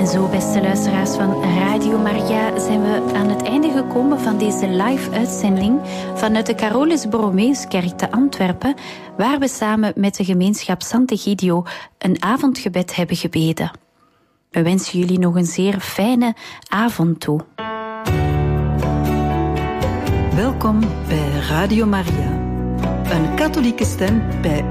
zo, beste luisteraars van Radio Maria, zijn we aan het einde gekomen van deze live-uitzending vanuit de Carolus Borromeuskerk te Antwerpen, waar we samen met de gemeenschap Sant'Egidio een avondgebed hebben gebeden. We wensen jullie nog een zeer fijne avond toe. Welkom bij Radio Maria, een katholieke stem bij